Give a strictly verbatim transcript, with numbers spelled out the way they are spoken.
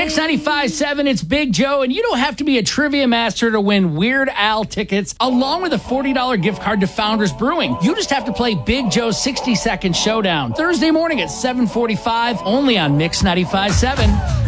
Mix ninety-five point seven, it's Big Joe, and you don't have to be a trivia master to win Weird Al tickets, along with a forty dollars gift card to Founders Brewing. You just have to play Big Joe's sixty second Showdown, Thursday morning at seven forty-five, only on Mix ninety-five point seven.